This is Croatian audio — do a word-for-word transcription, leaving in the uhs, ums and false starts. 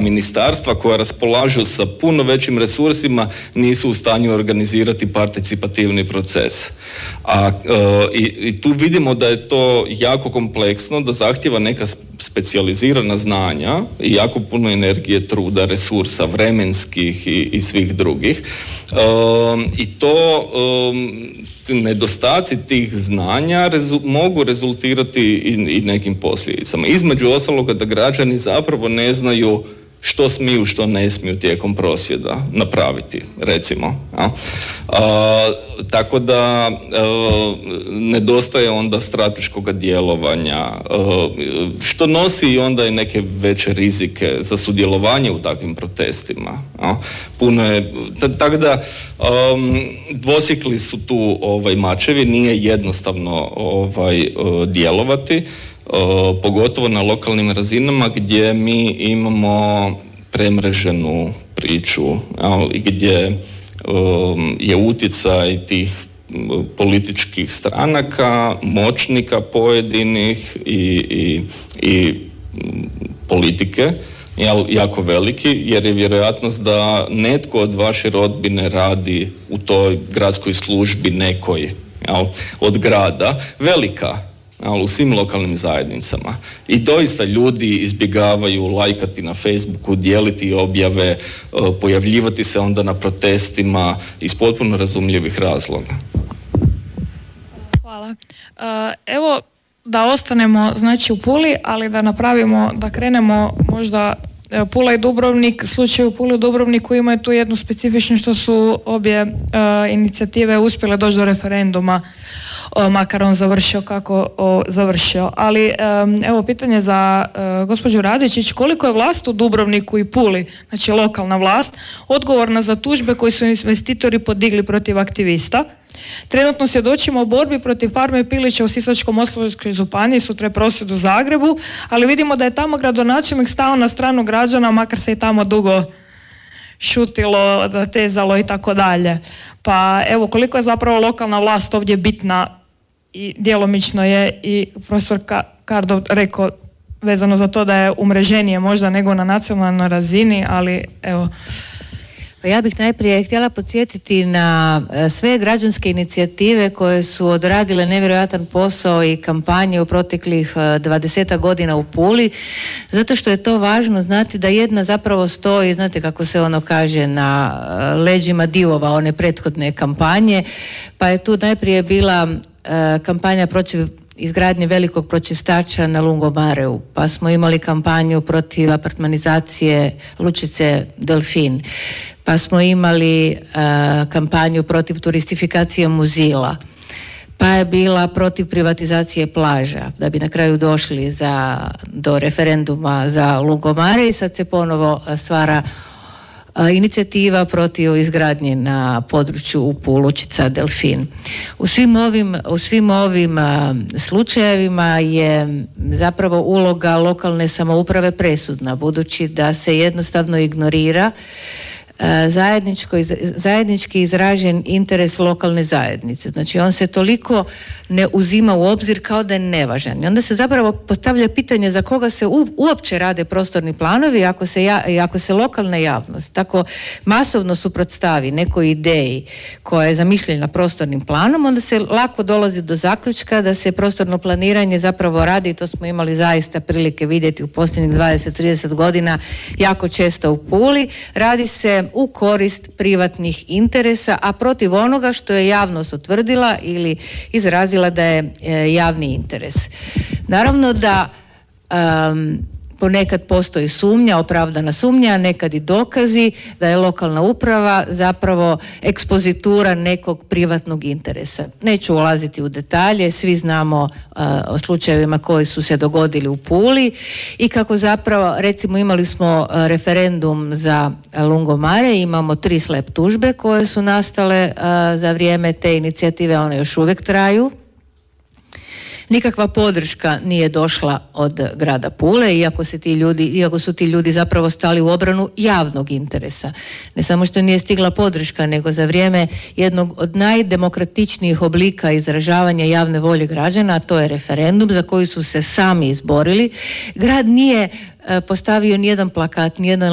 ministarstva koja raspolažu sa puno većim resursima nisu u stanju organizirati participativni proces. A i, i tu vidimo da je to jako kompleksno, da zahtjeva neka specijalizirana znanja i jako puno energije, truda, resursa, vremenskih i, i svih drugih. Um, I to um, nedostaci tih znanja rezu, mogu rezultirati i, i nekim posljedicama. Između ostaloga da građani zapravo ne znaju što smiju, što ne smiju tijekom prosvjeda napraviti, recimo. A, a, tako da a, nedostaje onda strateškog djelovanja, a, što nosi i onda i neke veće rizike za sudjelovanje u takvim protestima. A. Puno je, tako da um, dvosjekli su tu ovaj, mačevi, nije jednostavno ovaj, djelovati. Uh, pogotovo na lokalnim razinama gdje mi imamo premreženu priču, ali gdje um, je utjecaj tih političkih stranaka, moćnika pojedinih i, i, i politike jel, jako veliki, jer je vjerojatnost da netko od vaše rodbine radi u toj gradskoj službi nekoj jel, od grada velika. Ali u svim lokalnim zajednicama. I doista ljudi izbjegavaju lajkati na Facebooku, dijeliti objave, pojavljivati se onda na protestima iz potpuno razumljivih razloga. Hvala. Evo da ostanemo znači u Puli, ali da napravimo, da krenemo možda Pula i Dubrovnik. Slučaj u Puli i Dubrovniku imaju tu jednu specifičnu što su obje uh, inicijative uspjele doći do referenduma, uh, makar on završio kako o, završio. Ali um, evo pitanje za uh, gospođu Radičić, koliko je vlast u Dubrovniku i Puli, znači lokalna vlast, odgovorna za tužbe koje su investitori podigli protiv aktivista? Trenutno svjedočimo o borbi protiv farme pilića u Sisačko-moslavačkoj županiji, sutra je prosvjed u Zagrebu, ali vidimo da je tamo gradonačelnik stao na stranu građana, makar se i tamo dugo šutilo, tezalo i tako dalje. Pa evo, koliko je zapravo lokalna vlast ovdje bitna i djelomično je i profesor Kardov rekao vezano za to da je umreženije možda nego na nacionalnoj razini, ali evo... Ja bih najprije htjela podsjetiti na sve građanske inicijative koje su odradile nevjerojatan posao i kampanje u proteklih dvadesetak godina u Puli, zato što je to važno znati da jedna zapravo stoji, znate kako se ono kaže, na leđima divova one prethodne kampanje, pa je tu najprije bila kampanja protiv izgradnje velikog pročistača na Lungomareu, pa smo imali kampanju protiv apartmanizacije lučice Delfin, pa smo imali uh, kampanju protiv turistifikacije Muzila, pa je bila protiv privatizacije plaža, da bi na kraju došli za, do referenduma za Lungomare i sad se ponovo stvara uh, inicijativa protiv izgradnje na području U P U lučica Delfin. U svim ovim, u svim ovim uh, slučajevima je zapravo uloga lokalne samouprave presudna, budući da se jednostavno ignorira Zajedničko, zajednički izražen interes lokalne zajednice. Znači on se toliko ne uzima u obzir kao da je nevažan. I onda se zapravo postavlja pitanje za koga se u, uopće rade prostorni planovi ako se, ja, ako se lokalna javnost tako masovno suprotstavi nekoj ideji koja je zamišljena prostornim planom, onda se lako dolazi do zaključka da se prostorno planiranje zapravo radi, i to smo imali zaista prilike vidjeti u posljednjih dvadeset do trideset godina jako često u Puli, radi se u korist privatnih interesa, a protiv onoga što je javnost utvrdila ili izrazila da je e, javni interes. Naravno da um, ponekad postoji sumnja, opravdana sumnja, a nekad i dokazi da je lokalna uprava zapravo ekspozitura nekog privatnog interesa. Neću ulaziti u detalje, svi znamo uh, o slučajevima koji su se dogodili u Puli i kako zapravo, recimo imali smo uh, referendum za Lungomare, imamo tri slep tužbe koje su nastale uh, za vrijeme te inicijative, one još uvijek traju. Nikakva podrška nije došla od grada Pule, iako se ti ljudi, iako su ti ljudi zapravo stali u obranu javnog interesa. Ne samo što nije stigla podrška, nego za vrijeme jednog od najdemokratičnijih oblika izražavanja javne volje građana, a to je referendum za koji su se sami izborili. Grad nije postavio nijedan plakat, nijedan